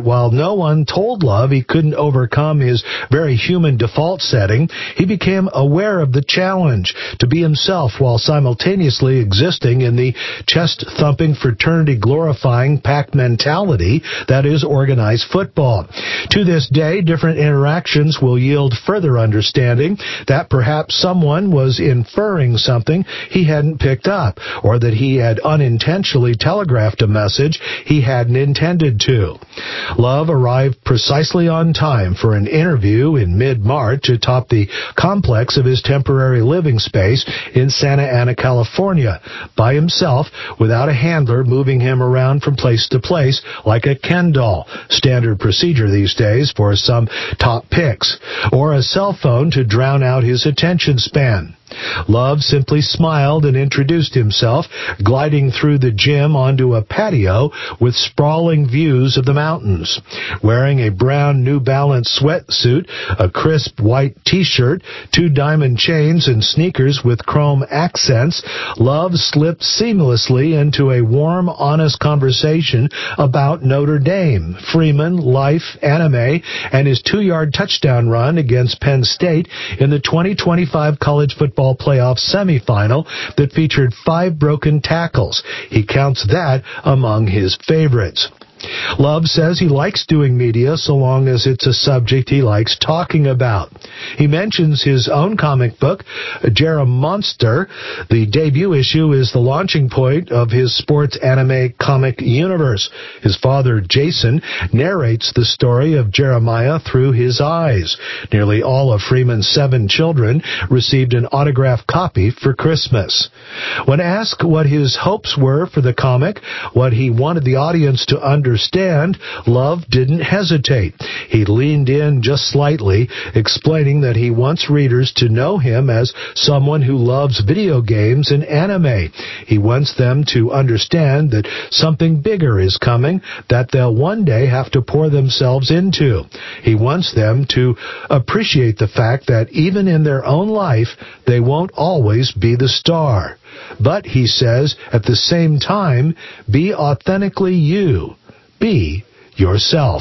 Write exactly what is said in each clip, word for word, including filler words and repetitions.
while no one told Love he couldn't overcome his very human default setting, he became aware of the challenge to be himself while simultaneously existing in the chest-thumping, fraternity-glorifying pack mentality that is organized football. To this day, different interactions will yield further understanding that perhaps someone was inferring something he hadn't picked up, or that he had unintentionally telegraphed a message he hadn't intended to. Love arrived precisely on time for an interview in mid-March atop the complex of his temporary living space in Santa Ana, California, by himself, without a handler moving him around from place to place like a Ken doll, standard procedure these days for some top picks, or a cell phone to drown out his attention span. Love simply smiled and introduced himself, gliding through the gym onto a patio with sprawling views of the mountains. Wearing a brown New Balance sweatsuit, a crisp white t-shirt, two diamond chains, and sneakers with chrome accents, Love slipped seamlessly into a warm, honest conversation about Notre Dame, Freeman, life, anime, and his two-yard touchdown run against Penn State in the twenty twenty-five college football playoff semifinal that featured five broken tackles. He counts that among his favorites. Love says he likes doing media so long as it's a subject he likes talking about. He mentions his own comic book, Jeremonster. The debut issue is the launching point of his sports anime comic universe. His father, Jason, narrates the story of Jeremiah through his eyes. Nearly all of Freeman's seven children received an autographed copy for Christmas. When asked what his hopes were for the comic, what he wanted the audience to understand, Understand, Love didn't hesitate. He leaned in just slightly, explaining that he wants readers to know him as someone who loves video games and anime. He wants them to understand that something bigger is coming that they'll one day have to pour themselves into. He wants them to appreciate the fact that even in their own life, they won't always be the star. But, he says, at the same time, be authentically you. Be yourself.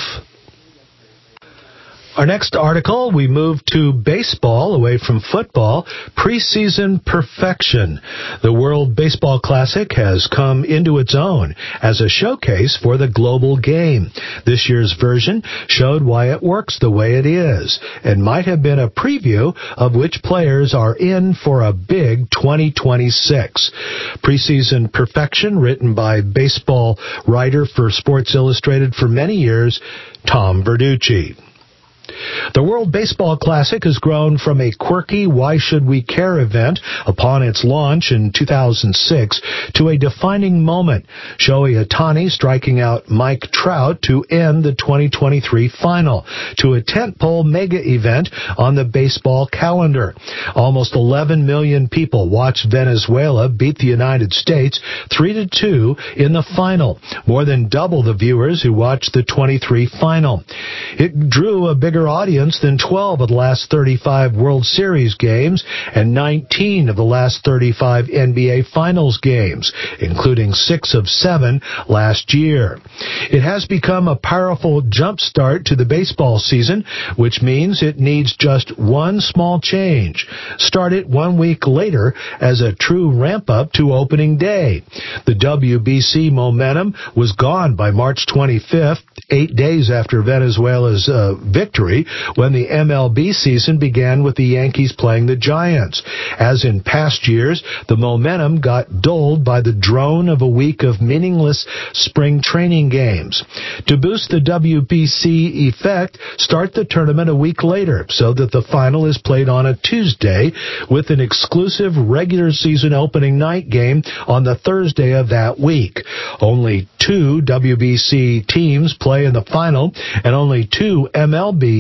Our next article, we move to baseball, away from football. Preseason perfection. The World Baseball Classic has come into its own as a showcase for the global game. This year's version showed why it works the way it is, and might have been a preview of which players are in for a big twenty twenty-six. Preseason perfection, written by baseball writer for Sports Illustrated for many years, Tom Verducci. The World Baseball Classic has grown from a quirky Why Should We Care event upon its launch in two thousand six to a defining moment, Shohei Ohtani striking out Mike Trout to end the twenty twenty-three final, to a tentpole mega event on the baseball calendar. Almost eleven million people watched Venezuela beat the United States three to two in the final, more than double the viewers who watched the twenty-three final. It drew a bigger audience than twelve of the last thirty-five World Series games and nineteen of the last thirty-five N B A Finals games, including six of seven last year. It has become a powerful jump start to the baseball season, which means it needs just one small change. Start it one week later as a true ramp-up to opening day. The W B C momentum was gone by March twenty-fifth, eight days after Venezuela's uh, victory, when the M L B season began with the Yankees playing the Giants. As in past years, the momentum got dulled by the drone of a week of meaningless spring training games. To boost the W B C effect, start the tournament a week later so that the final is played on a Tuesday with an exclusive regular season opening night game on the Thursday of that week. Only two W B C teams play in the final, and only two M L B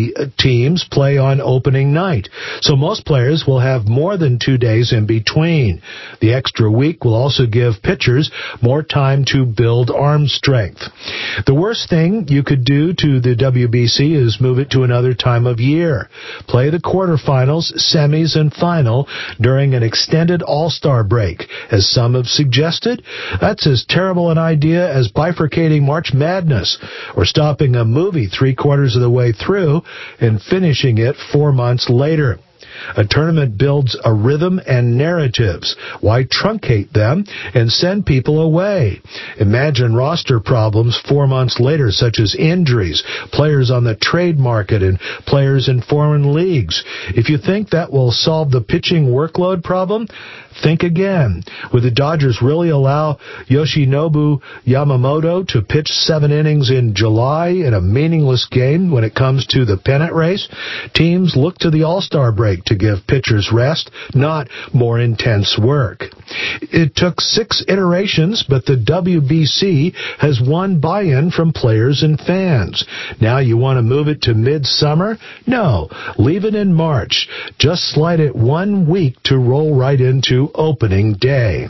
the teams play on opening night, so most players will have more than two days in between. The extra week will also give pitchers more time to build arm strength. The worst thing you could do to the W B C is move it to another time of year. Play the quarterfinals, semis, and final during an extended All-Star break. As some have suggested, that's as terrible an idea as bifurcating March Madness or stopping a movie three-quarters of the way through and finishing it four months later. A tournament builds a rhythm and narratives. Why truncate them and send people away? Imagine roster problems four months later, such as injuries, players on the trade market, and players in foreign leagues. If you think that will solve the pitching workload problem, think again. Would the Dodgers really allow Yoshinobu Yamamoto to pitch seven innings in July in a meaningless game when it comes to the pennant race? Teams look to the All-Star break to give pitchers rest, not more intense work. It took six iterations, but the W B C has won buy-in from players and fans. Now you want to move it to midsummer? No, leave it in March. Just slide it one week to roll right into opening day.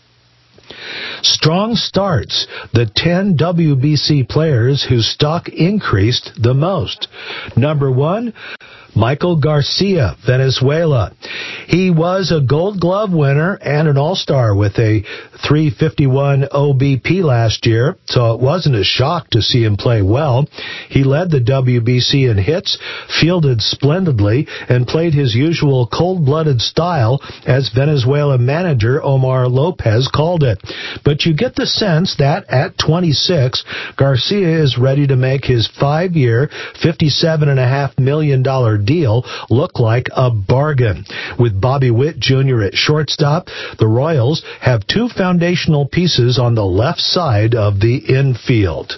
Strong starts, the ten W B C players whose stock increased the most. Number one, Michael Garcia, Venezuela. He was a Gold Glove winner and an All-Star with a three fifty-one O B P last year, so it wasn't a shock to see him play well. He led the W B C in hits, fielded splendidly, and played his usual cold-blooded style, as Venezuela manager Omar Lopez called it. But you get the sense that at twenty-six, Garcia is ready to make his five-year, fifty-seven point five million dollars deal look like a bargain. With Bobby Witt Junior at shortstop, the Royals have two foundational pieces on the left side of the infield.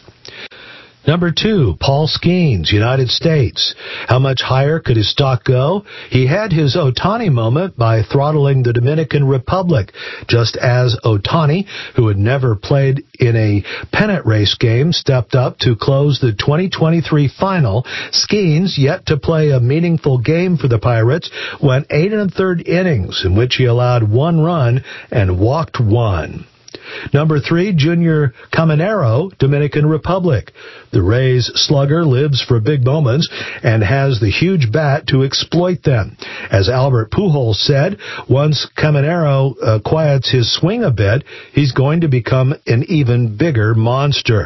Number two, Paul Skeens, United States. How much higher could his stock go? He had his Ohtani moment by throttling the Dominican Republic, just as Ohtani, who had never played in a pennant race game, stepped up to close the twenty twenty-three final. Skeens, yet to play a meaningful game for the Pirates, went eight and a third innings, in which he allowed one run and walked one. Number three, Junior Caminero, Dominican Republic. The Rays slugger lives for big moments and has the huge bat to exploit them. As Albert Pujols said, once Caminero uh, quiets his swing a bit, he's going to become an even bigger monster.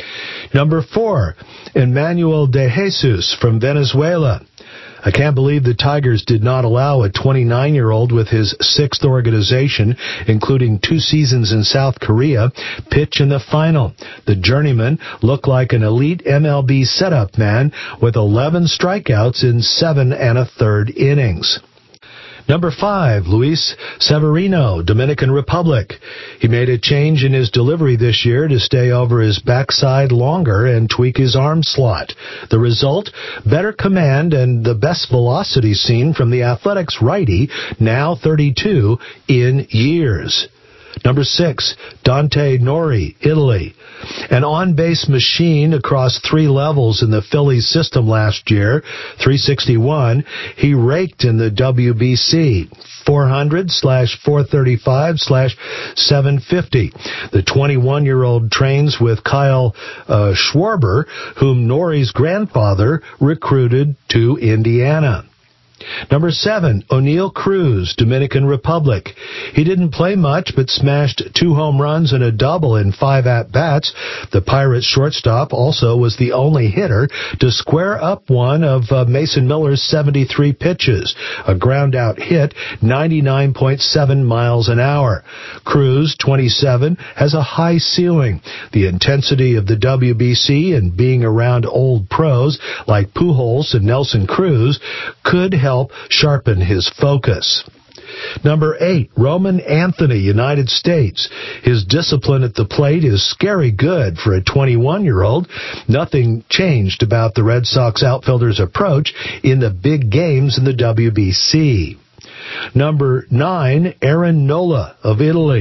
Number four, Emmanuel De Jesus from Venezuela. I can't believe the Tigers did not allow a twenty-nine-year-old with his sixth organization, including two seasons in South Korea, pitch in the final. The journeyman looked like an elite M L B setup man with eleven strikeouts in seven and a third innings. Number five, Luis Severino, Dominican Republic. He made a change in his delivery this year to stay over his backside longer and tweak his arm slot. The result, better command and the best velocity seen from the Athletics righty, now thirty-two, in years. Number six, Dante Nori, Italy. An on-base machine across three levels in the Phillies system last year, three sixty-one. He raked in the W B C, four hundred slash four thirty-five slash seven fifty. The twenty-one-year-old trains with Kyle uh, Schwarber, whom Nori's grandfather recruited to Indiana. Number seven, O'Neal Cruz, Dominican Republic. He didn't play much, but smashed two home runs and a double in five at-bats. The Pirates shortstop also was the only hitter to square up one of uh, Mason Miller's seventy-three pitches, a ground-out hit, ninety-nine point seven miles an hour. Cruz, twenty-seven, has a high ceiling. The intensity of the W B C and being around old pros like Pujols and Nelson Cruz could help help sharpen his focus. Number eight, Roman Anthony, United States. His discipline at the plate is scary good for a twenty-one-year-old. Nothing changed about the Red Sox outfielder's approach in the big games in the W B C. Number nine, Aaron Nola of Italy.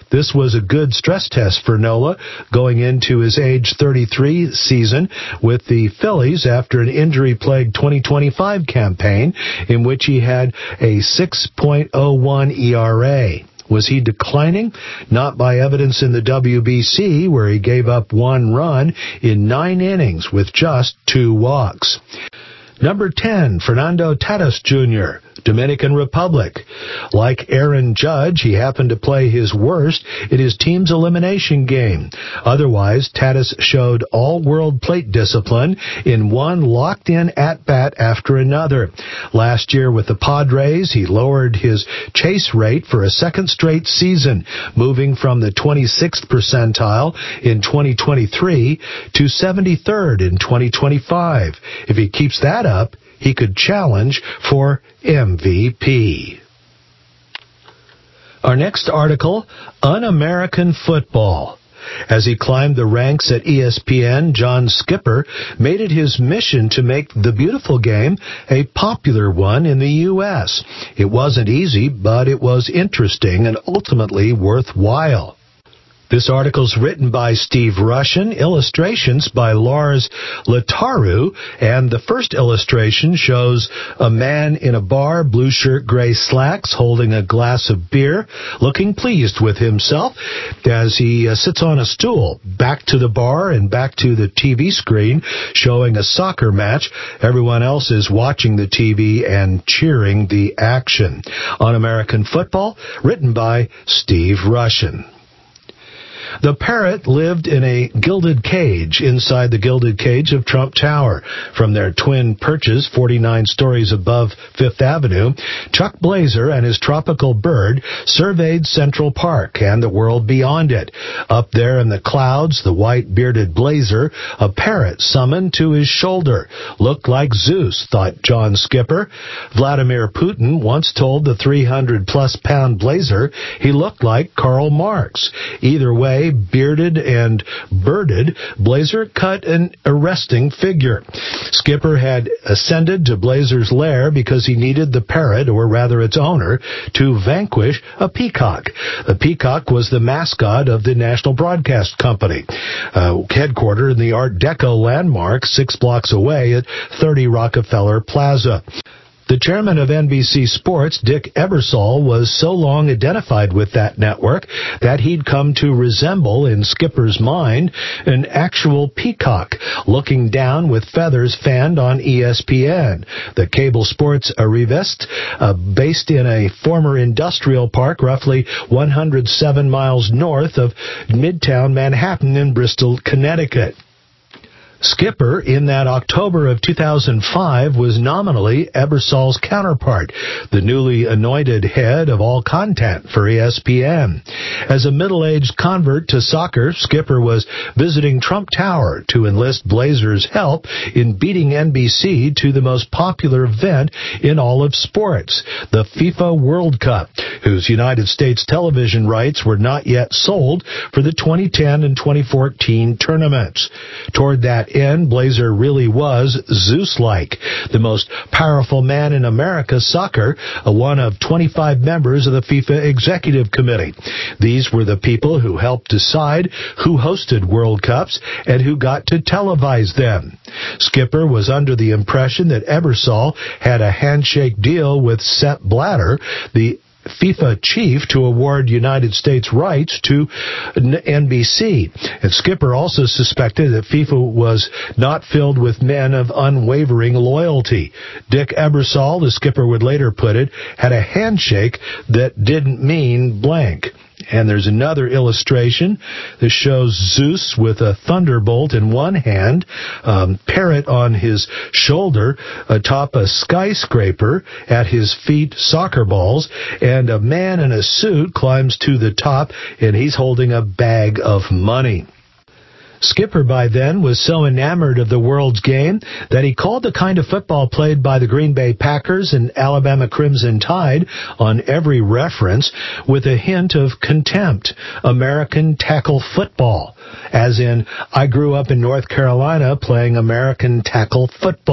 This was a good stress test for Nola going into his age thirty-three season with the Phillies after an injury-plagued twenty twenty-five campaign in which he had a six point oh one E R A. Was he declining? Not by evidence in the W B C, where he gave up one run in nine innings with just two walks. Number ten, Fernando Tatis Junior, Dominican Republic. Like Aaron Judge, he happened to play his worst in his team's elimination game. Otherwise, Tatis showed all-world plate discipline in one locked-in at-bat after another. Last year with the Padres, he lowered his chase rate for a second straight season, moving from the twenty-sixth percentile in twenty twenty-three to seventy-third in twenty twenty-five. If he keeps that up, he could challenge for M V P. Our next article, Un-American Football. As he climbed the ranks at E S P N, John Skipper made it his mission to make the beautiful game a popular one in the U S. It wasn't easy, but it was interesting and ultimately worthwhile. This article's written by Steve Rushin, illustrations by Lars Lataru, and the first illustration shows a man in a bar, blue shirt, gray slacks, holding a glass of beer, looking pleased with himself as he uh, sits on a stool, back to the bar and back to the T V screen, showing a soccer match. Everyone else is watching the T V and cheering the action. Un-American Football, written by Steve Rushin. The parrot lived in a gilded cage inside the gilded cage of Trump Tower. From their twin perches, forty-nine stories above Fifth Avenue, Chuck Blazer and his tropical bird surveyed Central Park and the world beyond it. Up there in the clouds, the white-bearded Blazer, a parrot summoned to his shoulder. Looked like Zeus, thought John Skipper. Vladimir Putin once told the three hundred plus pound Blazer he looked like Karl Marx. Either way, bearded and birded, Blazer cut an arresting figure. Skipper had ascended to Blazer's lair because he needed the parrot, or rather its owner, to vanquish a peacock. The peacock was the mascot of the National Broadcast Company, uh, headquartered in the Art Deco landmark six blocks away at thirty Rockefeller Plaza. The chairman of N B C Sports, Dick Ebersol, was so long identified with that network that he'd come to resemble, in Skipper's mind, an actual peacock, looking down with feathers fanned on E S P N. The cable sports Arivest, uh, based in a former industrial park roughly one hundred seven miles north of Midtown Manhattan in Bristol, Connecticut. Skipper, in that October of two thousand five, was nominally Ebersol's counterpart, the newly anointed head of all content for E S P N. As a middle-aged convert to soccer, Skipper was visiting Trump Tower to enlist Blazer's help in beating N B C to the most popular event in all of sports, the FIFA World Cup, whose United States television rights were not yet sold for the twenty ten and twenty fourteen tournaments. Toward that end, Blazer really was Zeus-like, the most powerful man in America's soccer, one of twenty-five members of the FIFA Executive Committee. These were the people who helped decide who hosted World Cups and who got to televise them. Skipper was under the impression that Ebersol had a handshake deal with Sepp Blatter, the FIFA chief, to award United States rights to N B C. And Skipper also suspected that FIFA was not filled with men of unwavering loyalty. Dick Ebersol, the Skipper would later put it, had a handshake that didn't mean blank. And there's another illustration that shows Zeus with a thunderbolt in one hand, um, parrot on his shoulder, atop a skyscraper, at his feet soccer balls, and a man in a suit climbs to the top, and he's holding a bag of money. Skipper by then was so enamored of the world's game that he called the kind of football played by the Green Bay Packers and Alabama Crimson Tide on every reference with a hint of contempt, American tackle football, as in, I grew up in North Carolina playing American tackle football.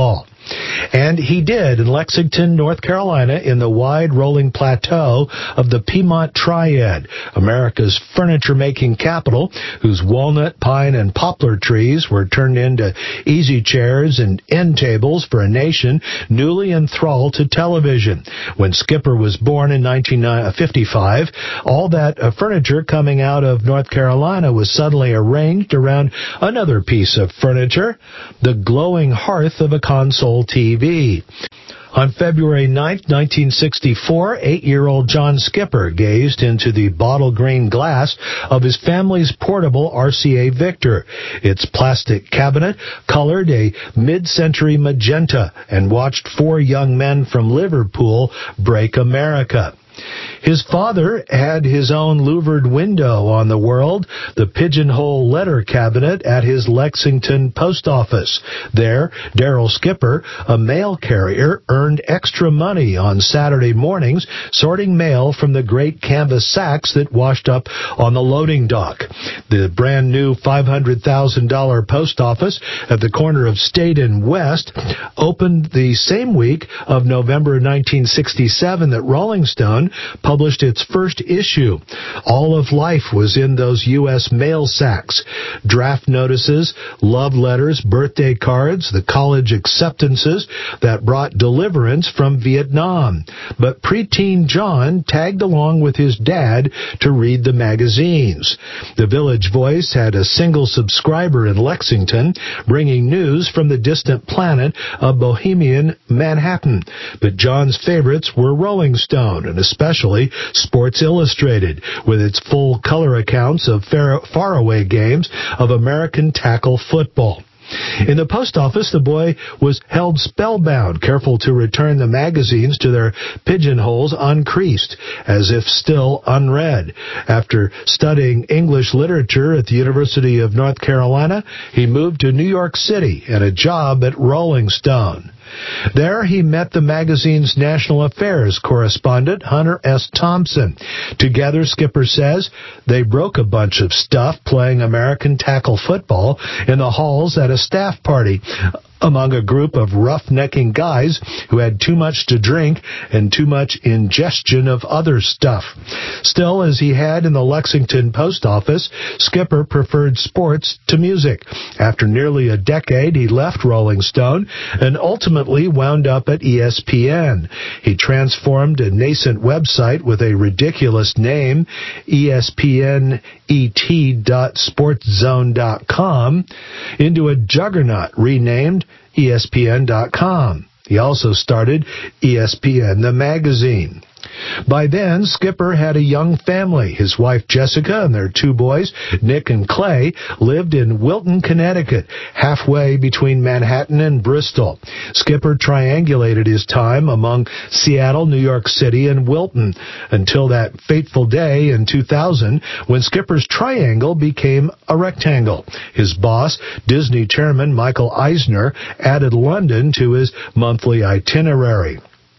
And he did in Lexington, North Carolina, in the wide rolling plateau of the Piedmont Triad, America's furniture-making capital, whose walnut, pine, and poplar trees were turned into easy chairs and end tables for a nation newly enthralled to television. When Skipper was born in nineteen fifty-five, all that uh, furniture coming out of North Carolina was suddenly arranged around another piece of furniture, the glowing hearth of a console T V. On February ninth, nineteen sixty-four, eight-year-old John Skipper gazed into the bottle-green glass of his family's portable R C A Victor. Its plastic cabinet colored a mid-century magenta and watched four young men from Liverpool break America. His father had his own louvered window on the world, the pigeonhole letter cabinet at his Lexington post office. There, Darrell Skipper, a mail carrier, earned extra money on Saturday mornings sorting mail from the great canvas sacks that washed up on the loading dock. The brand new five hundred thousand dollars post office at the corner of State and West opened the same week of November nineteen sixty-seven that Rolling Stone published its first issue. All of life was in those U S mail sacks. Draft notices, love letters, birthday cards, the college acceptances that brought deliverance from Vietnam. But preteen John tagged along with his dad to read the magazines. The Village Voice had a single subscriber in Lexington, bringing news from the distant planet of bohemian Manhattan. But John's favorites were Rolling Stone, and especially Sports Illustrated, with its full-color accounts of far faraway games of American tackle football. In the post office, the boy was held spellbound, careful to return the magazines to their pigeonholes uncreased, as if still unread. After studying English literature at the University of North Carolina, he moved to New York City and a job at Rolling Stone. There he met the magazine's national affairs correspondent, Hunter S. Thompson. Together, Skipper says, they broke a bunch of stuff playing American tackle football in the halls at a staff party among a group of rough-necking guys who had too much to drink and too much ingestion of other stuff. Still, as he had in the Lexington post office, Skipper preferred sports to music. After nearly a decade, he left Rolling Stone and ultimately wound up at E S P N. He transformed a nascent website with a ridiculous name, E S P N E T dot sports zone dot com, into a juggernaut renamed E S P N dot com. He also started E S P N, the magazine. By then, Skipper had a young family. His wife, Jessica, and their two boys, Nick and Clay, lived in Wilton, Connecticut, halfway between Manhattan and Bristol. Skipper triangulated his time among Seattle, New York City, and Wilton until that fateful day in two thousand when Skipper's triangle became a rectangle. His boss, Disney chairman Michael Eisner, added London to his monthly itinerary.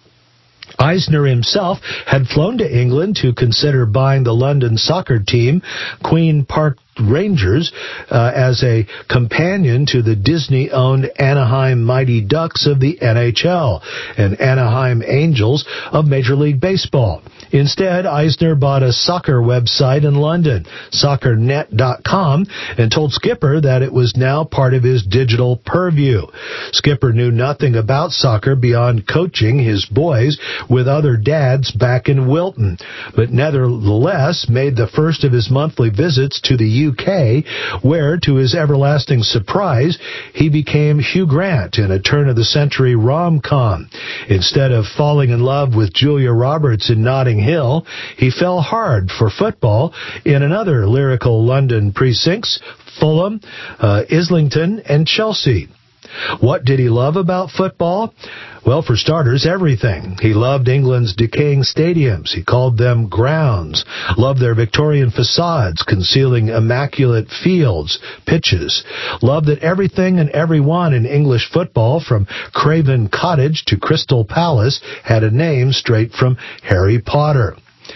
Eisner himself had flown to England to consider buying the London soccer team, Queen Park Rangers, uh, as a companion to the Disney-owned Anaheim Mighty Ducks of the N H L and Anaheim Angels of Major League Baseball. Instead, Eisner bought a soccer website in London, soccer net dot com, and told Skipper that it was now part of his digital purview. Skipper knew nothing about soccer beyond coaching his boys with other dads back in Wilton, but nevertheless made the first of his monthly visits to the U K, where, to his everlasting surprise, he became Hugh Grant in a turn-of-the-century rom-com. Instead of falling in love with Julia Roberts in Notting Hill, he fell hard for football in another lyrical London precincts, Fulham, uh, Islington, and Chelsea. What did he love about football? Well, for starters, everything. He loved England's decaying stadiums. He called them grounds. Loved their Victorian facades concealing immaculate fields, pitches. Loved that everything and everyone in English football, from Craven Cottage to Crystal Palace, had a name straight from Harry Potter.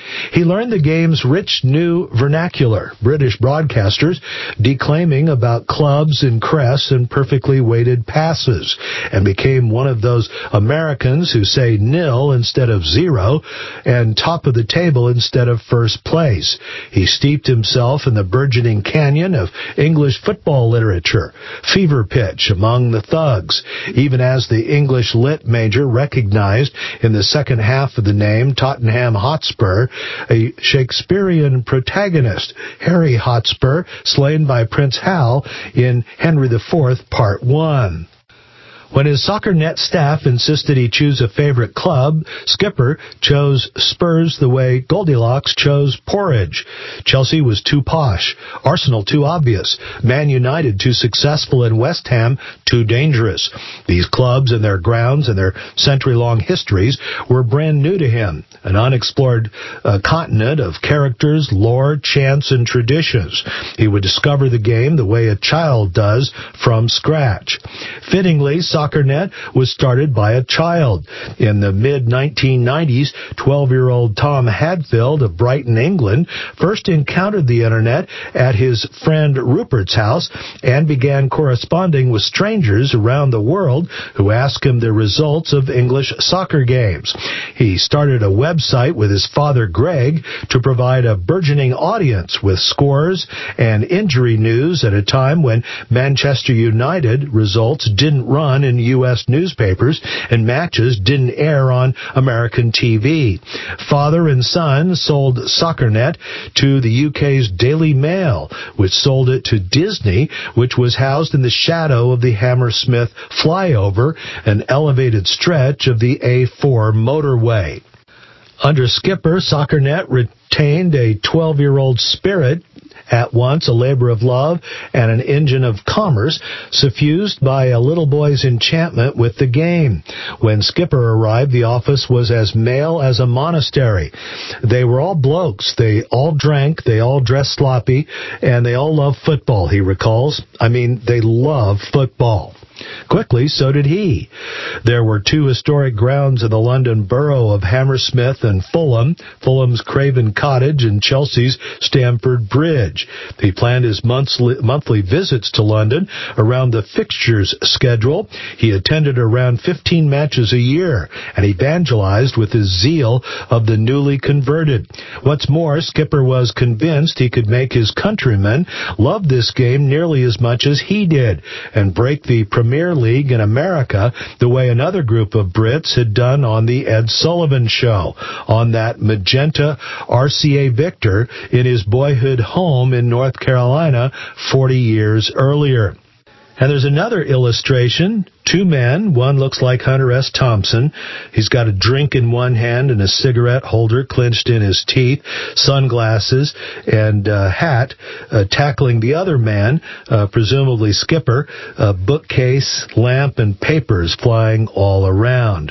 He learned the game's rich new vernacular, British broadcasters declaiming about clubs and crests and perfectly weighted passes, and became one of those Americans who say nil instead of zero and top of the table instead of first place. He steeped himself in the burgeoning canyon of English football literature, fever pitch among the thugs, even as the English lit major recognized in the second half of the name Tottenham Hotspur a Shakespearean protagonist, Harry Hotspur, slain by Prince Hal in Henry the Fourth, Part one. When his SoccerNet staff insisted he choose a favorite club, Skipper chose Spurs the way Goldilocks chose porridge. Chelsea was too posh, Arsenal too obvious, Man United too successful, and West Ham too dangerous. These clubs and their grounds and their century-long histories were brand new to him, an unexplored uh, continent of characters, lore, chants, and traditions. He would discover the game the way a child does from scratch. Fittingly, SoccerNet was started by a child. In the mid nineteen nineties, twelve-year-old Tom Hadfield of Brighton, England, first encountered the Internet at his friend Rupert's house and began corresponding with strangers around the world who asked him the results of English soccer games. He started a website with his father, Greg, to provide a burgeoning audience with scores and injury news at a time when Manchester United results didn't run in U S newspapers and matches didn't air on American T V. Father and son sold SoccerNet to the U K's Daily Mail, which sold it to Disney, which was housed in the shadow of the Hammersmith flyover, an elevated stretch of the A four motorway. Under Skipper, SoccerNet retained a twelve-year-old spirit, at once a labor of love and an engine of commerce, suffused by a little boy's enchantment with the game. When Skipper arrived, the office was as male as a monastery. They were all blokes. They all drank, they all dressed sloppy, and they all loved football, he recalls. I mean, they love football. Quickly, so did he. There were two historic grounds in the London borough of Hammersmith and Fulham, Fulham's Craven Cottage and Chelsea's Stamford Bridge. He planned his monthly, monthly visits to London around the fixtures schedule. He attended around fifteen matches a year and evangelized with his zeal of the newly converted. What's more, Skipper was convinced he could make his countrymen love this game nearly as much as he did and break the Premier League in America the way another group of Brits had done on the Ed Sullivan Show, on that magenta R C A Victor in his boyhood home in North Carolina forty years earlier. And there's another illustration. Two men. One looks like Hunter S. Thompson. He's got a drink in one hand and a cigarette holder clenched in his teeth, sunglasses and uh, hat, uh, tackling the other man, uh, presumably Skipper, a bookcase, lamp, and papers flying all around.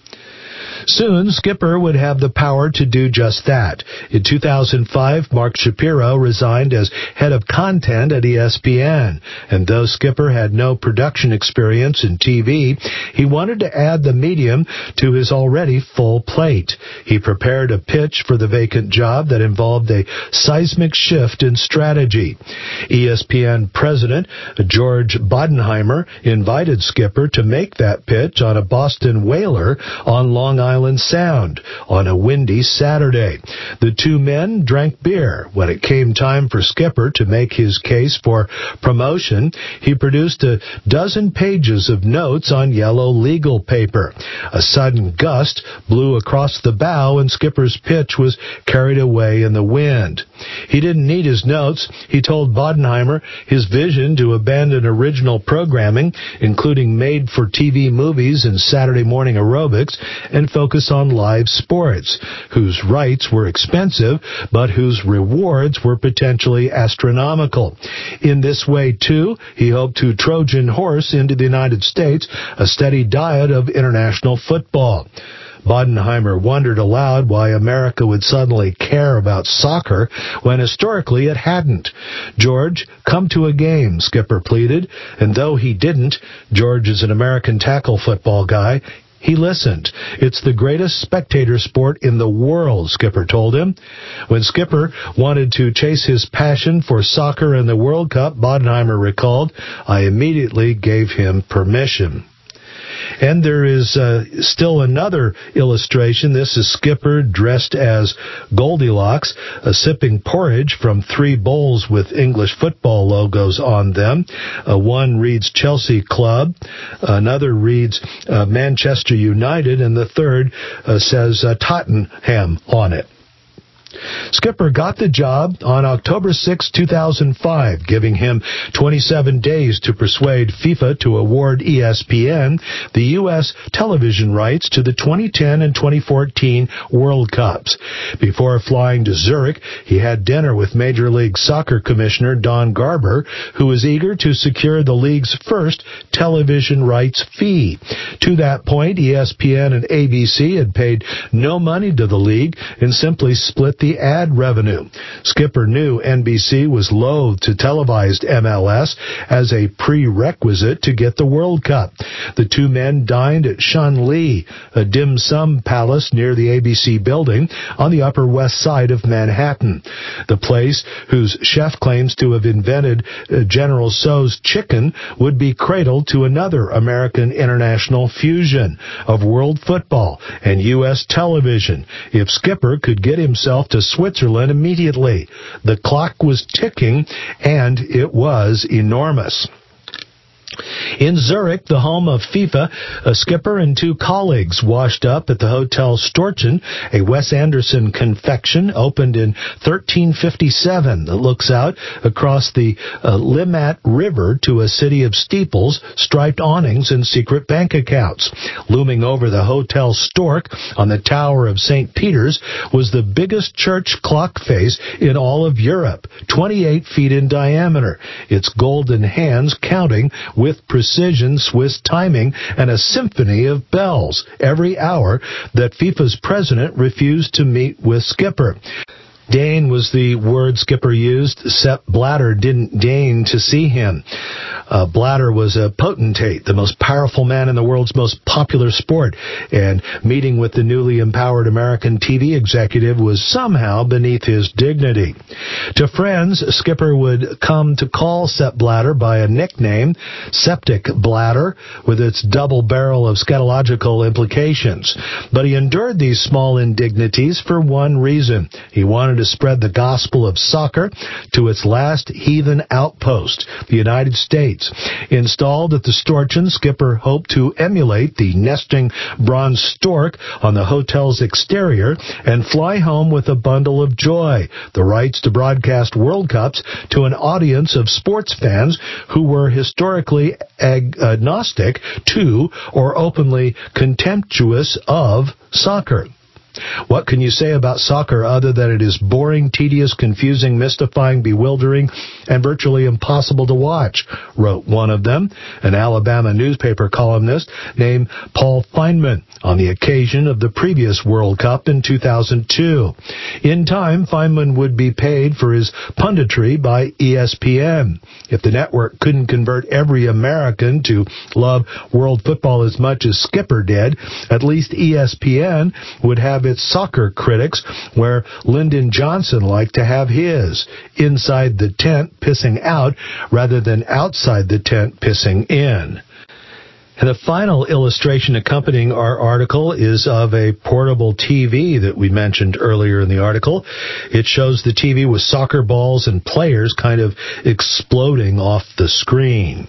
Soon, Skipper would have the power to do just that. In two thousand five, Mark Shapiro resigned as head of content at E S P N, and though Skipper had no production experience in T V, he wanted to add the medium to his already full plate. He prepared a pitch for the vacant job that involved a seismic shift in strategy. E S P N president George Bodenheimer invited Skipper to make that pitch on a Boston whaler on Long Island Island Sound on a windy Saturday. The two men drank beer. When it came time for Skipper to make his case for promotion, he produced a dozen pages of notes on yellow legal paper. A sudden gust blew across the bow and Skipper's pitch was carried away in the wind. He didn't need his notes. He told Bodenheimer his vision to abandon original programming, including made-for-T V movies and Saturday morning aerobics, and focus on live sports, whose rights were expensive, but whose rewards were potentially astronomical. In this way, too, he hoped to Trojan horse into the United States a steady diet of international football. Bodenheimer wondered aloud why America would suddenly care about soccer when historically it hadn't. George, come to a game, Skipper pleaded, and though he didn't, George is an American tackle football guy, He listened. It's the greatest spectator sport in the world, Skipper told him. When Skipper wanted to chase his passion for soccer and the World Cup, Bodenheimer recalled, I immediately gave him permission. And there is uh, still another illustration. This is Skipper dressed as Goldilocks, uh, sipping porridge from three bowls with English football logos on them. Uh, one reads Chelsea Club, another reads uh, Manchester United, and the third uh, says uh, Tottenham on it. Skipper got the job on October sixth, two thousand five, giving him twenty-seven days to persuade FIFA to award E S P N the U S television rights to the twenty ten and twenty fourteen World Cups. Before flying to Zurich, he had dinner with Major League Soccer Commissioner Don Garber, who was eager to secure the league's first television rights fee. To that point, E S P N and A B C had paid no money to the league and simply split the ad revenue. Skipper knew N B C was loath to televised M L S as a prerequisite to get the World Cup. The two men dined at Shanli, a dim sum palace near the A B C building on the Upper West Side of Manhattan. The place, whose chef claims to have invented uh, General Tso's chicken, would be cradle to another American international fusion of world football and U S television if Skipper could get himself to Switzerland immediately. The clock was ticking, and it was enormous. In Zurich, the home of FIFA, a Skipper and two colleagues washed up at the Hotel Storchen, a Wes Anderson confection opened in thirteen fifty-seven that looks out across the uh, Limmat River to a city of steeples, striped awnings, and secret bank accounts. Looming over the Hotel Stork on the Tower of Saint Peter's was the biggest church clock face in all of Europe, twenty-eight feet in diameter, its golden hands counting with precision Swiss timing and a symphony of bells every hour that FIFA's president refused to meet with Skipper. Deign was the word Skipper used. Sepp Blatter didn't deign to see him. Uh, Blatter was a potentate, the most powerful man in the world's most popular sport, and meeting with the newly empowered American T V executive was somehow beneath his dignity. To friends, Skipper would come to call Sepp Blatter by a nickname, Septic Blatter, with its double barrel of scatological implications. But he endured these small indignities for one reason. He wanted to spread the gospel of soccer to its last heathen outpost, the United States. Installed at the Storchen, Skipper hoped to emulate the nesting bronze stork on the hotel's exterior and fly home with a bundle of joy, the rights to broadcast World Cups to an audience of sports fans who were historically ag- agnostic to or openly contemptuous of soccer. What can you say about soccer other than it is boring, tedious, confusing, mystifying, bewildering, and virtually impossible to watch, wrote one of them, an Alabama newspaper columnist named Paul Feynman, on the occasion of the previous World Cup in two thousand two. In time, Feynman would be paid for his punditry by E S P N. If the network couldn't convert every American to love world football as much as Skipper did, at least E S P N would have its soccer critics where Lyndon Johnson liked to have his, inside the tent pissing out rather than outside the tent pissing in. And the final illustration accompanying our article is of a portable T V that we mentioned earlier in the article. It shows the T V with soccer balls and players kind of exploding off the screen.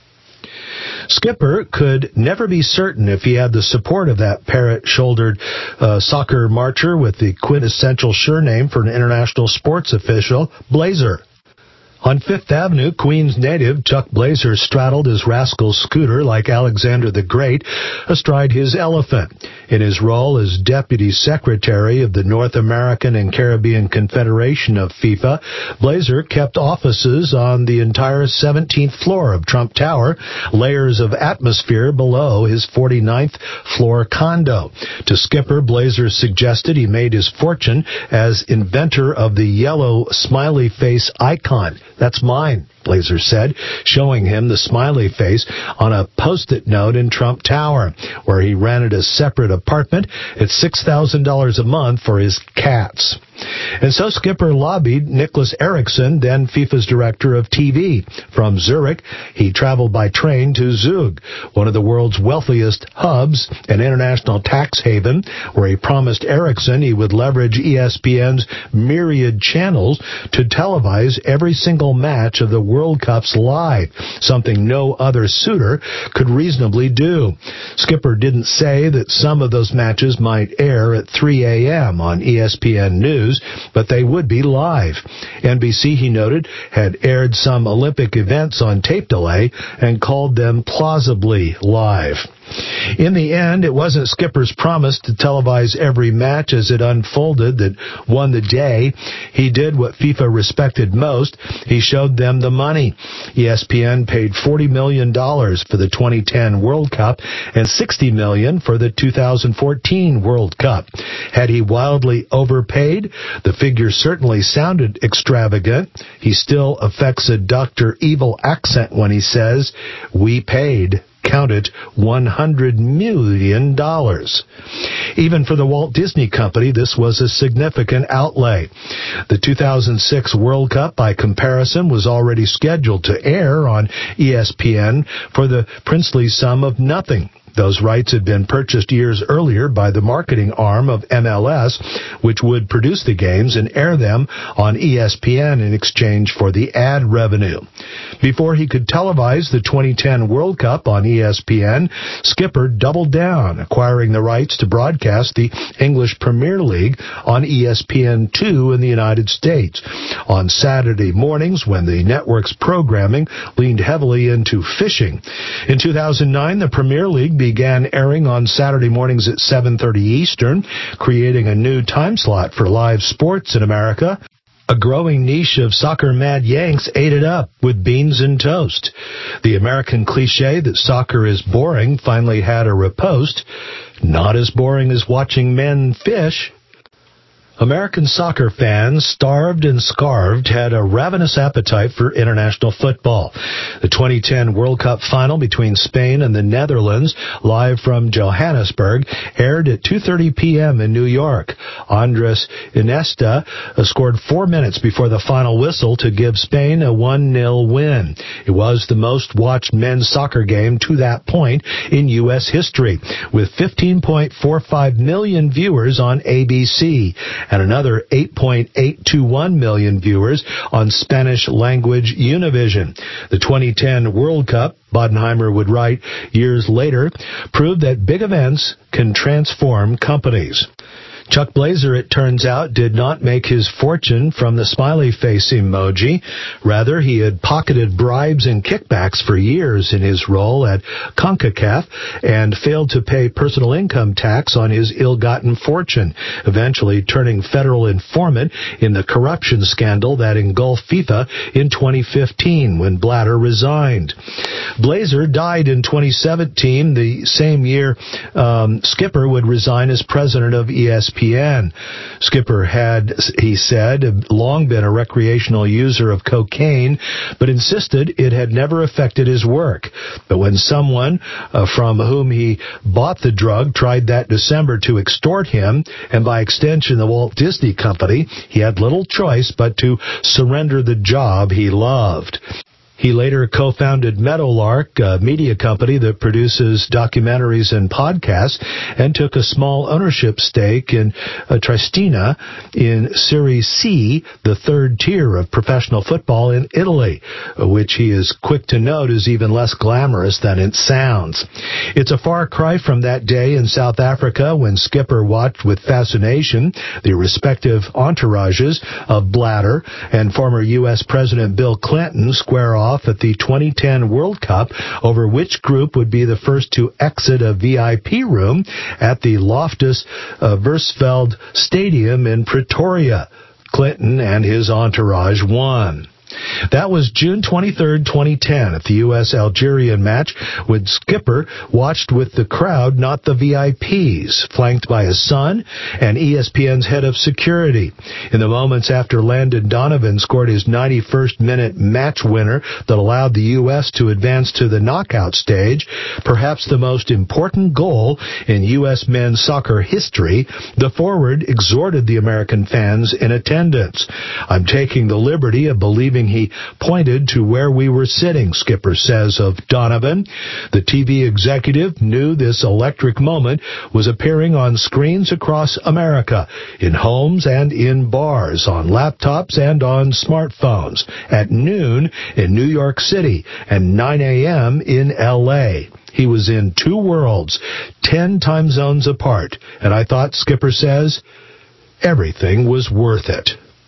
Skipper could never be certain if he had the support of that parrot-shouldered uh, soccer marcher with the quintessential surname for an international sports official, Blazer. On Fifth Avenue, Queens native Chuck Blazer straddled his rascal scooter like Alexander the Great astride his elephant. In his role as Deputy Secretary of the North American and Caribbean Confederation of FIFA, Blazer kept offices on the entire seventeenth floor of Trump Tower, layers of atmosphere below his forty-ninth floor condo. To Skipper, Blazer suggested he made his fortune as inventor of the yellow smiley face icon. That's mine. Blazer said, showing him the smiley face on a post-it note in Trump Tower, where he rented a separate apartment at six thousand dollars a month for his cats. And so Skipper lobbied Nicholas Eriksson, then FIFA's director of T V. From Zurich, he traveled by train to Zug, one of the world's wealthiest hubs, an international tax haven, where he promised Eriksson he would leverage E S P N's myriad channels to televise every single match of the World Cups live, something no other suitor could reasonably do. Skipper didn't say that some of those matches might air at three a.m. on E S P N News, but they would be live. N B C, he noted, had aired some Olympic events on tape delay and called them plausibly live. In the end, it wasn't Skipper's promise to televise every match as it unfolded that won the day. He did what FIFA respected most. He showed them the money. E S P N paid forty million dollars for the twenty ten World Cup and sixty million dollars for the two thousand fourteen World Cup. Had he wildly overpaid? The figure certainly sounded extravagant. He still affects a Doctor Evil accent when he says, "We paid." Count it, one hundred million dollars. Even for the Walt Disney Company, this was a significant outlay. The two thousand six World Cup, by comparison, was already scheduled to air on E S P N for the princely sum of nothing. Those rights had been purchased years earlier by the marketing arm of M L S, which would produce the games and air them on E S P N in exchange for the ad revenue. Before he could televise the twenty ten World Cup on E S P N, Skipper doubled down, acquiring the rights to broadcast the English Premier League on E S P N two in the United States. On Saturday mornings, when the network's programming leaned heavily into fishing. In two thousand nine, the Premier League began airing on Saturday mornings at seven thirty Eastern, creating a new time slot for live sports in America. A growing niche of soccer-mad Yanks ate it up with beans and toast. The American cliché that soccer is boring finally had a riposte. Not as boring as watching men fish. American soccer fans, starved and scarved, had a ravenous appetite for international football. The twenty ten World Cup final between Spain and the Netherlands, live from Johannesburg, aired at two thirty p.m. in New York. Andres Iniesta scored four minutes before the final whistle to give Spain a one nil win. It was the most-watched men's soccer game to that point in U S history, with fifteen point four five million viewers on A B C. And another eight point eight two one million viewers on Spanish-language Univision. The twenty ten World Cup, Bodenheimer would write years later, proved that big events can transform companies. Chuck Blazer, it turns out, did not make his fortune from the smiley face emoji. Rather, he had pocketed bribes and kickbacks for years in his role at CONCACAF and failed to pay personal income tax on his ill-gotten fortune, eventually turning federal informant in the corruption scandal that engulfed FIFA in twenty fifteen when Blatter resigned. Blazer died in twenty seventeen, the same year um, Skipper would resign as president of E S P N. Skipper had, he said, long been a recreational user of cocaine, but insisted it had never affected his work. But when someone uh, from whom he bought the drug tried that December to extort him, and by extension the Walt Disney Company, he had little choice but to surrender the job he loved. He later co-founded Meadowlark, a media company that produces documentaries and podcasts, and took a small ownership stake in uh, Triestina in Serie C, the third tier of professional football in Italy, which he is quick to note is even less glamorous than it sounds. It's a far cry from that day in South Africa when Skipper watched with fascination the respective entourages of Blatter and former U S President Bill Clinton square off at the twenty ten World Cup over which group would be the first to exit a V I P room at the Loftus uh, Versfeld Stadium in Pretoria. Clinton and his entourage won. That was June twenty-third, twenty ten, at the U S Algerian match, when Skipper watched with the crowd, not the V I Ps, flanked by his son and E S P N's head of security. In the moments after Landon Donovan scored his ninety-first minute match winner that allowed the U S to advance to the knockout stage, perhaps the most important goal in U S men's soccer history, the forward exhorted the American fans in attendance. "I'm taking the liberty of believing he pointed to where we were sitting," Skipper says of Donovan. The T V executive knew this electric moment was appearing on screens across America, in homes and in bars, on laptops and on smartphones, at noon in New York City and nine a.m. in L A. He was in two worlds, ten time zones apart, and I thought, Skipper says, everything was worth it.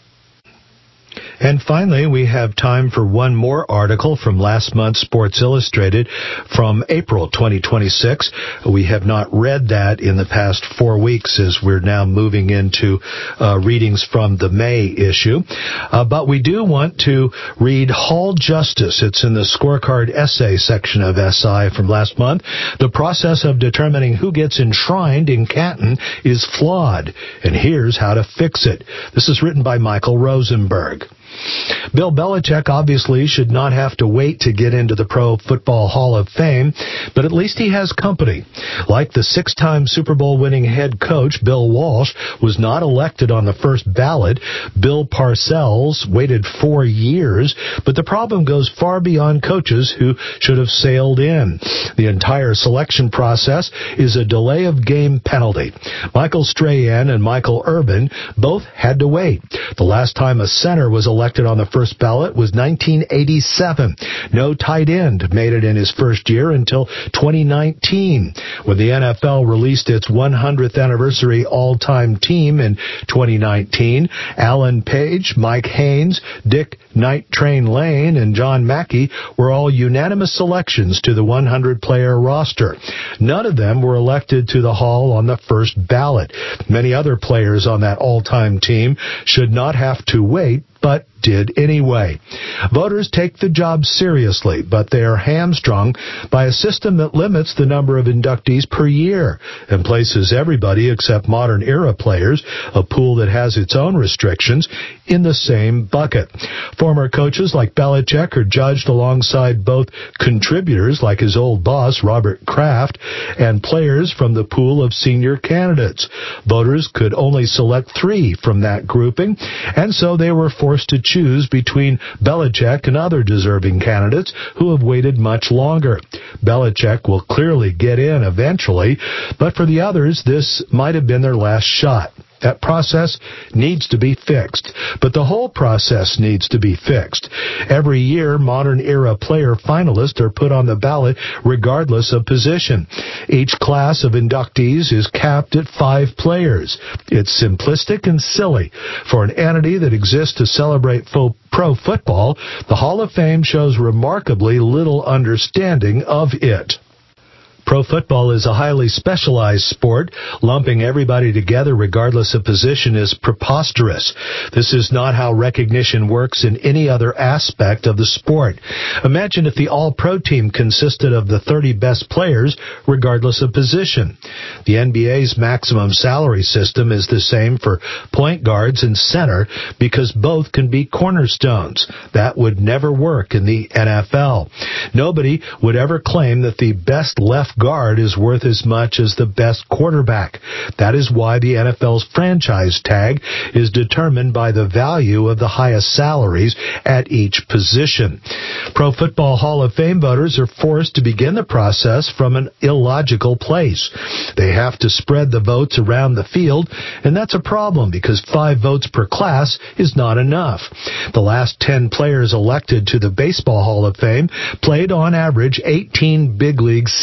And finally, we have time for one more article from last month's Sports Illustrated from April twenty twenty-six. We have not read that in the past four weeks as we're now moving into uh, readings from the May issue. Uh, but we do want to read Hall Justice. It's in the scorecard essay section of S I from last month. The process of determining who gets enshrined in Canton is flawed, and here's how to fix it. This is written by Michael Rosenberg. Bill Belichick obviously should not have to wait to get into the Pro Football Hall of Fame, but at least he has company. Like the six-time Super Bowl winning head coach, Bill Walsh, was not elected on the first ballot. Bill Parcells waited four years, but the problem goes far beyond coaches who should have sailed in. The entire selection process is a delay of game penalty. Michael Strahan and Michael Irvin both had to wait. The last time a center was elected on the first ballot was nineteen eighty-seven. No tight end made it in his first year until twenty nineteen, when the N F L released its one hundredth anniversary all-time team in twenty nineteen. Alan Page, Mike Haynes, Dick Night Train Lane, and John Mackey were all unanimous selections to the one hundred player roster. None of them were elected to the Hall on the first ballot. Many other players on that all-time team should not have to wait, but did anyway. Voters take the job seriously, but they are hamstrung by a system that limits the number of inductees per year and places everybody except modern-era players, a pool that has its own restrictions, in the same bucket. Former coaches like Belichick are judged alongside both contributors like his old boss, Robert Kraft, and players from the pool of senior candidates. Voters could only select three from that grouping, and so they were forced to choose between Belichick and other deserving candidates who have waited much longer. Belichick will clearly get in eventually, but for the others, this might have been their last shot. That process needs to be fixed, but the whole process needs to be fixed. Every year, modern-era player finalists are put on the ballot regardless of position. Each class of inductees is capped at five players. It's simplistic and silly. For an entity that exists to celebrate fo- pro football, the Hall of Fame shows remarkably little understanding of it. Pro football is a highly specialized sport. Lumping everybody together regardless of position is preposterous. This is not how recognition works in any other aspect of the sport. Imagine if the All-Pro team consisted of the thirty best players regardless of position. The N B A's maximum salary system is the same for point guards and center because both can be cornerstones. That would never work in the N F L. Nobody would ever claim that the best left guard is worth as much as the best quarterback. That is why the N F L's franchise tag is determined by the value of the highest salaries at each position. Pro Football Hall of Fame voters are forced to begin the process from an illogical place. They have to spread the votes around the field, and that's a problem because five votes per class is not enough. The last ten players elected to the Baseball Hall of Fame played on average eighteen big league seasons.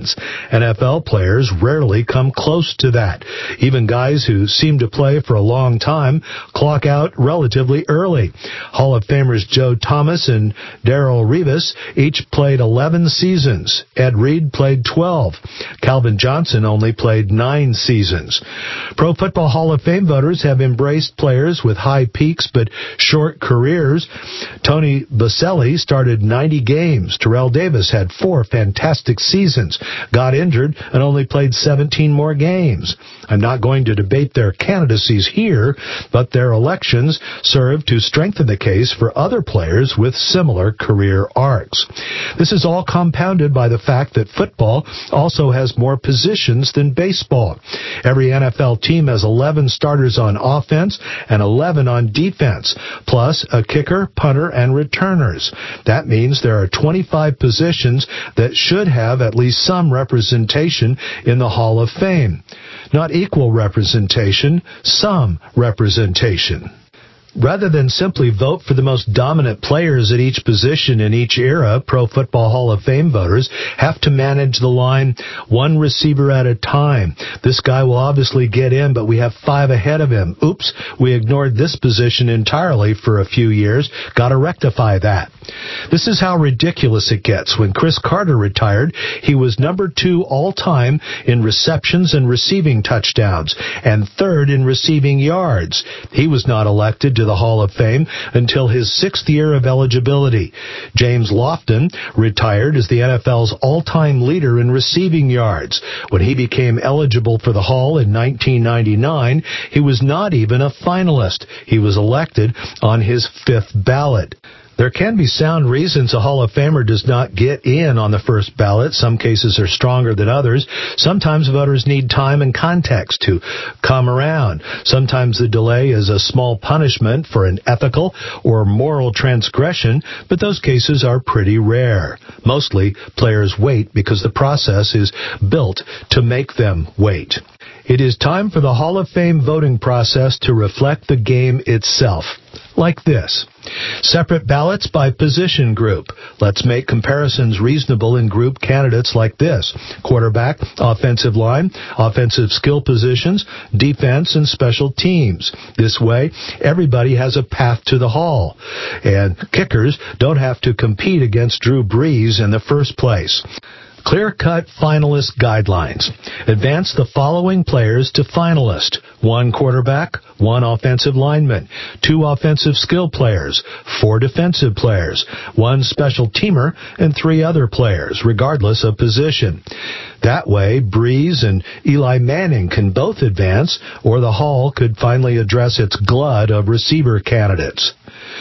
seasons. N F L players rarely come close to that. Even guys who seem to play for a long time clock out relatively early. Hall of Famers Joe Thomas and Darrelle Revis each played eleven seasons. Ed Reed played twelve. Calvin Johnson only played nine seasons. Pro Football Hall of Fame voters have embraced players with high peaks but short careers. Tony Baselli started ninety games. Terrell Davis had four fantastic seasons, got injured, and only played seventeen more games. I'm not going to debate their candidacies here, but their elections serve to strengthen the case for other players with similar career arcs. This is all compounded by the fact that football also has more positions than baseball. Every N F L team has eleven starters on offense and eleven on defense, plus a kicker, punter, and returners. That means there are twenty-five positions that should have at least some representation in the Hall of Fame. Not equal representation, some representation. Rather than simply vote for the most dominant players at each position in each era, Pro Football Hall of Fame voters have to manage the line one receiver at a time. This guy will obviously get in, but we have five ahead of him. Oops, we ignored this position entirely for a few years. Got to rectify that. This is how ridiculous it gets. When Chris Carter retired, he was number two all-time in receptions and receiving touchdowns, and third in receiving yards. He was not elected to the Hall of Fame until his sixth year of eligibility. James Lofton retired as the N F L's all-time leader in receiving yards. When he became eligible for the Hall in nineteen ninety-nine, he was not even a finalist. He was elected on his fifth ballot. There can be sound reasons a Hall of Famer does not get in on the first ballot. Some cases are stronger than others. Sometimes voters need time and context to come around. Sometimes the delay is a small punishment for an ethical or moral transgression, but those cases are pretty rare. Mostly, players wait because the process is built to make them wait. It is time for the Hall of Fame voting process to reflect the game itself. Like this. Separate ballots by position group. Let's make comparisons reasonable in group candidates like this. Quarterback, offensive line, offensive skill positions, defense, and special teams. This way, everybody has a path to the Hall. And kickers don't have to compete against Drew Brees in the first place. Clear-cut finalist guidelines. Advance the following players to finalist. One quarterback, one offensive lineman, two offensive skill players, four defensive players, one special teamer, and three other players, regardless of position. That way, Brees and Eli Manning can both advance, or the Hall could finally address its glut of receiver candidates.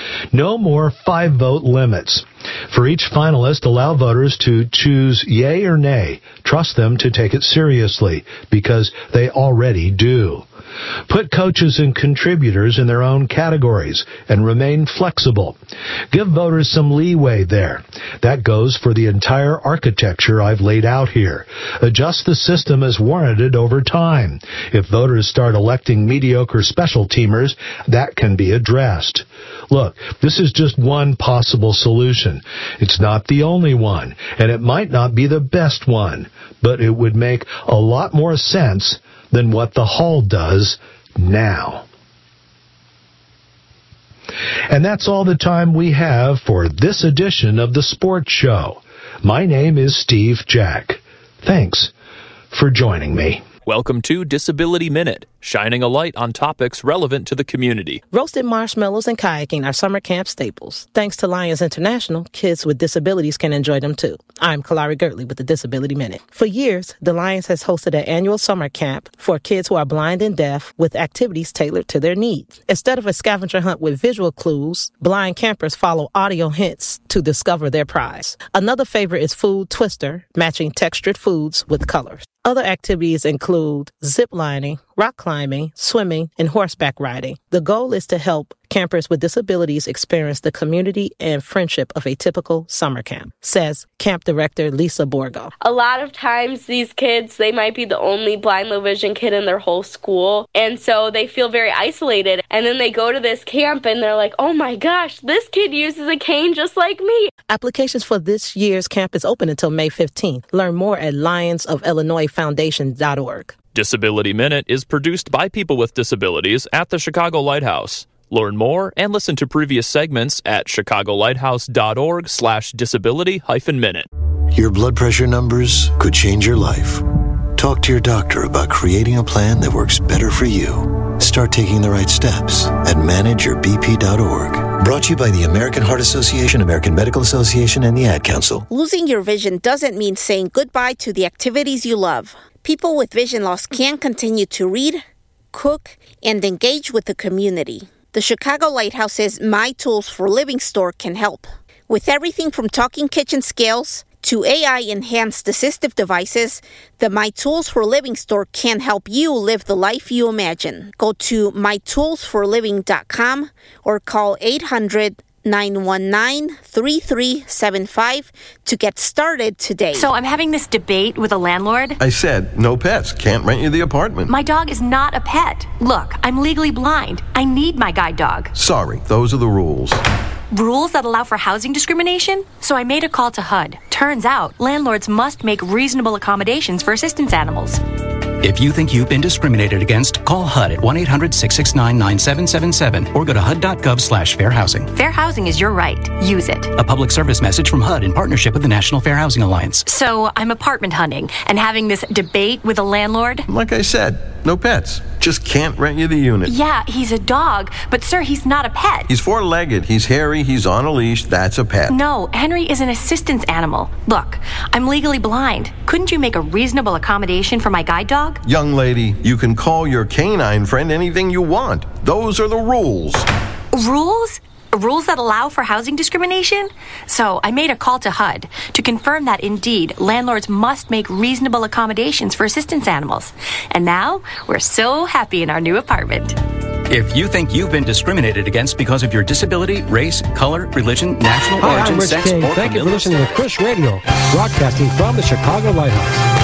No more five-vote limits. For each finalist, allow voters to choose yay or nay. Trust them to take it seriously, because they already do. Put coaches and contributors in their own categories and remain flexible. Give voters some leeway there. That goes for the entire architecture I've laid out here. Adjust the system as warranted over time. If voters start electing mediocre special teamers, that can be addressed. Look, this is just one possible solution. It's not the only one, and it might not be the best one, but it would make a lot more sense than what the Hall does now. And that's all the time we have for this edition of The Sports Show. My name is Steve Jack. Thanks for joining me. Welcome to Disability Minute, shining a light on topics relevant to the community. Roasted marshmallows and kayaking are summer camp staples. Thanks to Lions International, kids with disabilities can enjoy them too. I'm Kalari Gertley with the Disability Minute. For years, the Lions has hosted an annual summer camp for kids who are blind and deaf with activities tailored to their needs. Instead of a scavenger hunt with visual clues, blind campers follow audio hints to discover their prize. Another favorite is Food Twister, matching textured foods with colors. Other activities include zip lining, rock climbing, climbing, swimming, and horseback riding. The goal is to help campers with disabilities experience the community and friendship of a typical summer camp, says camp director Lisa Borgo. A lot of times these kids, they might be the only blind low vision kid in their whole school, and so they feel very isolated. And then they go to this camp and they're like, oh my gosh, this kid uses a cane just like me. Applications for this year's camp is open until May fifteenth. Learn more at lions of illinois foundation dot org. Disability Minute is produced by people with disabilities at the Chicago Lighthouse. Learn more and listen to previous segments at chicagolighthouse.org slash disability hyphen minute. Your blood pressure numbers could change your life. Talk to your doctor about creating a plan that works better for you. Start taking the right steps at manage your b p dot org. Brought to you by the American Heart Association, American Medical Association, and the Ad Council. Losing your vision doesn't mean saying goodbye to the activities you love. People with vision loss can continue to read, cook, and engage with the community. The Chicago Lighthouse's My Tools for Living store can help. With everything from talking kitchen scales to A I-enhanced assistive devices, the My Tools for Living store can help you live the life you imagine. Go to my tools for living dot com or call eight hundred, nine one nine, three three seven five to get started today. So I'm having this debate with a landlord. I said, no pets, can't rent you the apartment. My dog is not a pet. Look, I'm legally blind. I need my guide dog. Sorry, those are the rules. Rules that allow for housing discrimination? So I made a call to H U D. Turns out, landlords must make reasonable accommodations for assistance animals. If you think you've been discriminated against, call H U D at one eight hundred, six six nine, nine seven seven seven or go to H U D dot gov slash fair housing. Fair housing is your right. Use it. A public service message from H U D in partnership with the National Fair Housing Alliance. So I'm apartment hunting and having this debate with a landlord? Like I said, no pets. Just can't rent you the unit. Yeah, he's a dog, but sir, he's not a pet. He's four-legged, he's hairy, he's on a leash, that's a pet. No, Henry is an assistance animal. Look, I'm legally blind. Couldn't you make a reasonable accommodation for my guide dog? Young lady, you can call your canine friend anything you want. Those are the rules. Rules? Rules that allow for housing discrimination? So I made a call to H U D to confirm that indeed landlords must make reasonable accommodations for assistance animals. And now we're so happy in our new apartment. If you think you've been discriminated against because of your disability, race, color, religion, national Hi, origin, I'm Rich sex, King. or Thank you for familial listening to Chris Radio, broadcasting from the Chicago Lighthouse.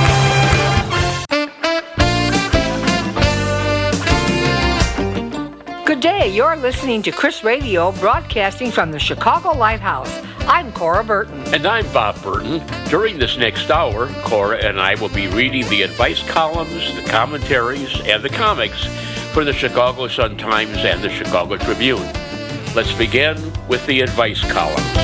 Good day. You're listening to Chris Radio, broadcasting from the Chicago Lighthouse. I'm Cora Burton. And I'm Bob Burton. During this next hour, Cora and I will be reading the advice columns, the commentaries, and the comics for the Chicago Sun-Times and the Chicago Tribune. Let's begin with the advice columns.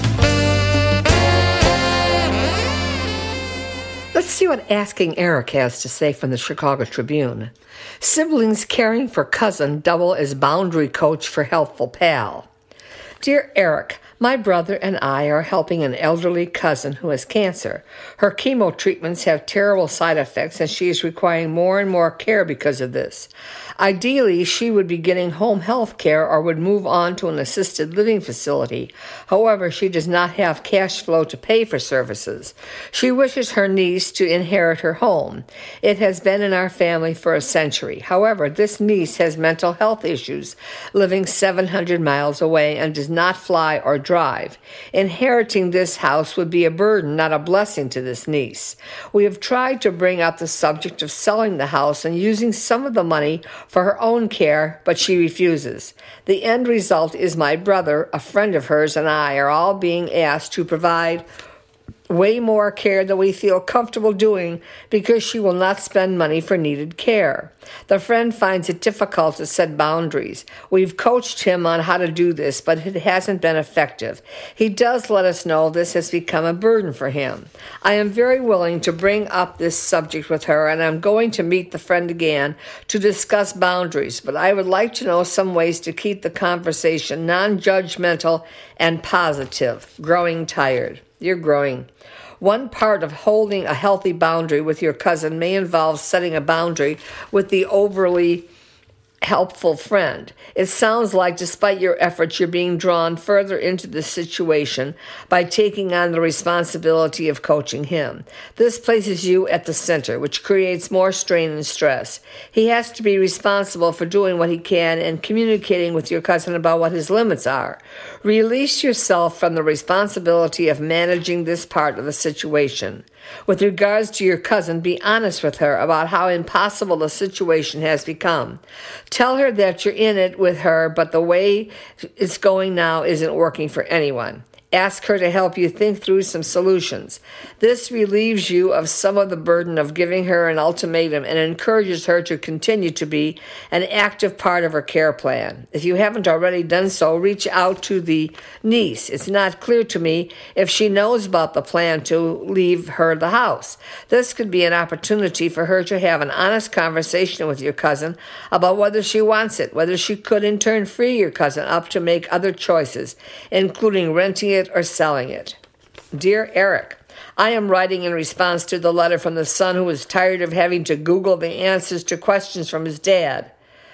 Let's see what Asking Eric has to say from the Chicago Tribune. Siblings caring for cousin double as boundary coach for helpful pal. Dear Eric, my brother and I are helping an elderly cousin who has cancer. Her chemo treatments have terrible side effects and she is requiring more and more care because of this. Ideally, she would be getting home health care or would move on to an assisted living facility. However, she does not have cash flow to pay for services. She wishes her niece to inherit her home. It has been in our family for a century. However, this niece has mental health issues, living seven hundred miles away and does not fly or drive. Inheriting this house would be a burden, not a blessing to this niece. We have tried to bring up the subject of selling the house and using some of the money for her own care, but she refuses. The end result is my brother, a friend of hers, and I are all being asked to provide way more care than we feel comfortable doing because she will not spend money for needed care. The friend finds it difficult to set boundaries. We've coached him on how to do this, but it hasn't been effective. He does let us know this has become a burden for him. I am very willing to bring up this subject with her, and I'm going to meet the friend again to discuss boundaries, but I would like to know some ways to keep the conversation non-judgmental and positive. Growing tired. You're growing. One part of holding a healthy boundary with your cousin may involve setting a boundary with the overly helpful friend. It sounds like despite your efforts, you're being drawn further into the situation by taking on the responsibility of coaching him. This places you at the center, which creates more strain and stress. He has to be responsible for doing what he can and communicating with your cousin about what his limits are. Release yourself from the responsibility of managing this part of the situation. With regards to your cousin, be honest with her about how impossible the situation has become. Tell her that you're in it with her, but the way it's going now isn't working for anyone. Ask her to help you think through some solutions. This relieves you of some of the burden of giving her an ultimatum and encourages her to continue to be an active part of her care plan. If you haven't already done so, reach out to the niece. It's not clear to me if she knows about the plan to leave her the house. This could be an opportunity for her to have an honest conversation with your cousin about whether she wants it, whether she could in turn free your cousin up to make other choices, including renting it or selling it. Dear Eric, I am writing in response to the letter from the son who is tired of having to Google the answers to questions from his dad.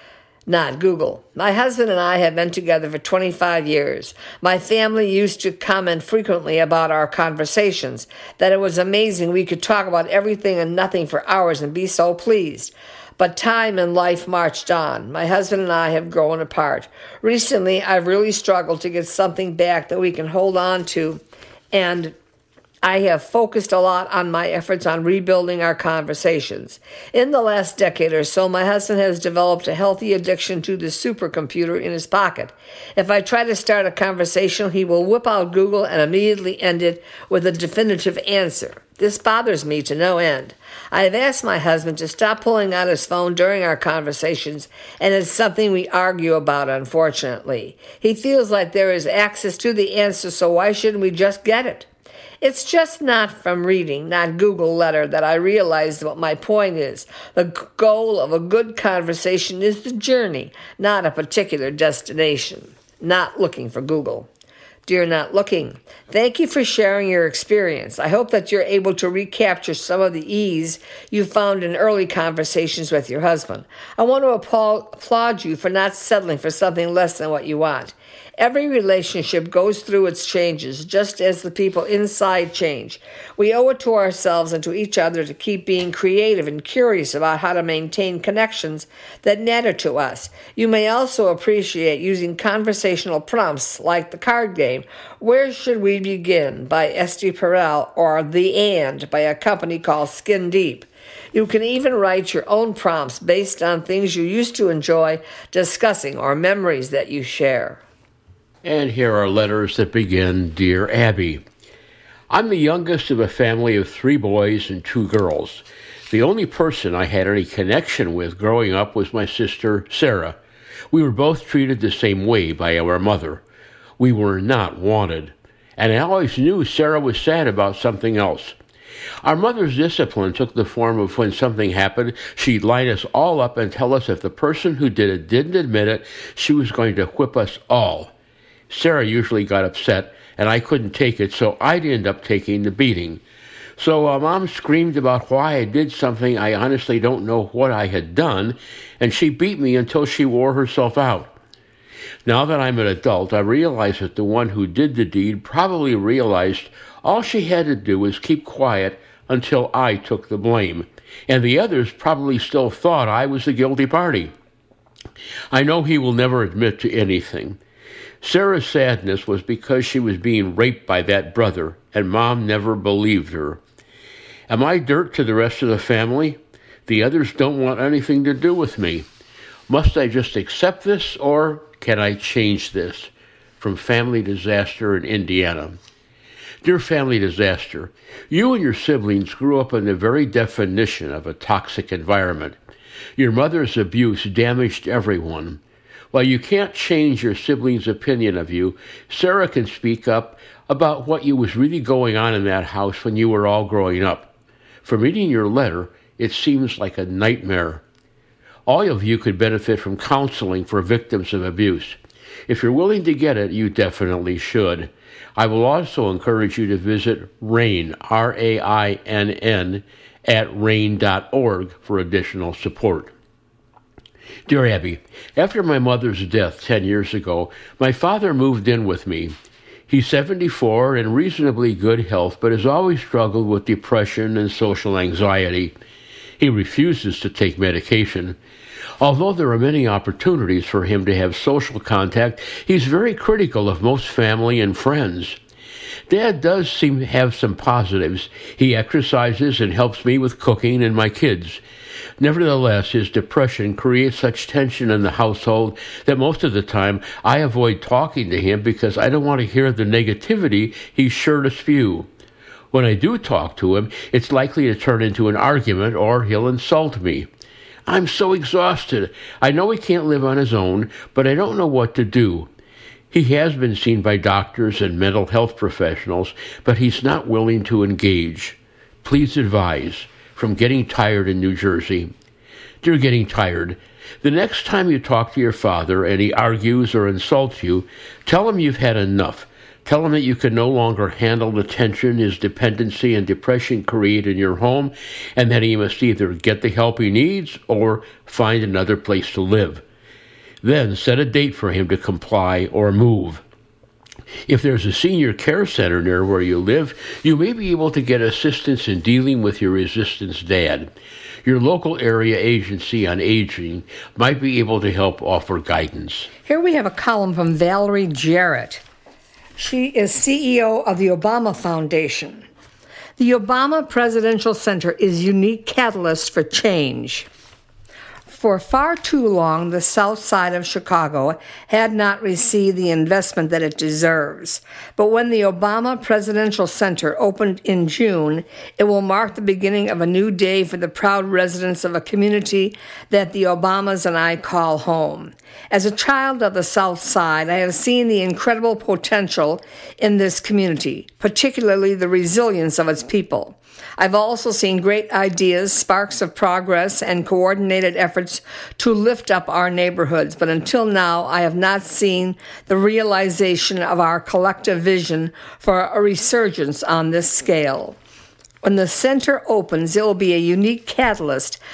Not Google. My husband and I have been together for twenty-five years. My family used to comment frequently about our conversations, that it was amazing we could talk about everything and nothing for hours and be so pleased. But time and life marched on. My husband and I have grown apart. Recently, I've really struggled to get something back that we can hold on to, and I have focused a lot on my efforts on rebuilding our conversations. In the last decade or so, my husband has developed a healthy addiction to the supercomputer in his pocket. If I try to start a conversation, he will whip out Google and immediately end it with a definitive answer. This bothers me to no end. I have asked my husband to stop pulling out his phone during our conversations, and it's something we argue about, unfortunately. He feels like there is access to the answer, so why shouldn't we just get it? It's just not from reading, not Google letter, that I realized what my point is. The goal of a good conversation is the journey, not a particular destination. Not looking for Google. Dear Not Looking, thank you for sharing your experience. I hope that you're able to recapture some of the ease you found in early conversations with your husband. I want to applaud you for not settling for something less than what you want. Every relationship goes through its changes, just as the people inside change. We owe it to ourselves and to each other to keep being creative and curious about how to maintain connections that matter to us. You may also appreciate using conversational prompts like the card game, Where Should We Begin by Esther Perel, or The And by a company called Skin Deep. You can even write your own prompts based on things you used to enjoy discussing or memories that you share. And here are letters that begin, Dear Abby. I'm the youngest of a family of three boys and two girls. The only person I had any connection with growing up was my sister, Sarah. We were both treated the same way by our mother. We were not wanted. And I always knew Sarah was sad about something else. Our mother's discipline took the form of when something happened, she'd line us all up and tell us if the person who did it didn't admit it, she was going to whip us all. Sarah usually got upset, and I couldn't take it, so I'd end up taking the beating. So uh, Mom screamed about why I did something I honestly don't know what I had done, and she beat me until she wore herself out. Now that I'm an adult, I realize that the one who did the deed probably realized all she had to do was keep quiet until I took the blame, and the others probably still thought I was the guilty party. I know he will never admit to anything. Sarah's sadness was because she was being raped by that brother, and Mom never believed her. Am I dirt to the rest of the family? The others don't want anything to do with me. Must I just accept this, or can I change this? From Family Disaster in Indiana. Dear Family Disaster, you and your siblings grew up in the very definition of a toxic environment. Your mother's abuse damaged everyone. While you can't change your siblings' opinion of you, Sarah can speak up about what you was really going on in that house when you were all growing up. From reading your letter, it seems like a nightmare. All of you could benefit from counseling for victims of abuse. If you're willing to get it, you definitely should. I will also encourage you to visit RAINN, R A I N N, at rain dot org for additional support. Dear Abby, after my mother's death ten years ago, my father moved in with me. He's seventy-four and reasonably good health, but has always struggled with depression and social anxiety. He refuses to take medication. Although there are many opportunities for him to have social contact, he's very critical of most family and friends. Dad does seem to have some positives. He exercises and helps me with cooking and my kids. Nevertheless, his depression creates such tension in the household that most of the time I avoid talking to him because I don't want to hear the negativity he's sure to spew. When I do talk to him, it's likely to turn into an argument or he'll insult me. I'm so exhausted. I know he can't live on his own, but I don't know what to do. He has been seen by doctors and mental health professionals, but he's not willing to engage. Please advise. From Getting Tired in New Jersey. Dear Getting Tired, the next time you talk to your father and he argues or insults you, tell him you've had enough. Tell him that you can no longer handle the tension his dependency and depression create in your home, and that he must either get the help he needs or find another place to live. Then set a date for him to comply or move. If there's a senior care center near where you live, you may be able to get assistance in dealing with your resistance dad. Your local area agency on aging might be able to help offer guidance. Here we have a column from Valerie Jarrett. She is C E O of the Obama Foundation. The Obama Presidential Center is a unique catalyst for change. For far too long, the south side of Chicago had not received the investment that it deserves. But when the Obama Presidential Center opened in June, it will mark the beginning of a new day for the proud residents of a community that the Obamas and I call home. As a child of the South Side, I have seen the incredible potential in this community, particularly the resilience of its people. I've also seen great ideas, sparks of progress, and coordinated efforts to lift up our neighborhoods, but until now, I have not seen the realization of our collective vision for a resurgence on this scale. When the center opens, it will be a unique catalyst